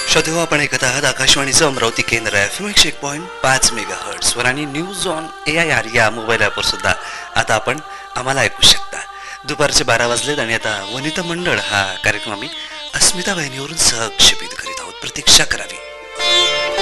श्रोते हो, आपण ऐकत आहात आकाशवाणीचं अमरावती केंद्र FM 101.5 मेगाहर्ट्झ वर आणि न्यूज ऑन AIR या मोबाईल ॲपवर सुद्धा आता आपण आम्हाला ऐकू शकता. दुपारचे 12 वाजलेत आणि आता वनिता मंडळ हा कार्यक्रम आम्ही अस्मिता वाहिनीवरून सहक्षेपित करीत आहोत. प्रतीक्षा करावी.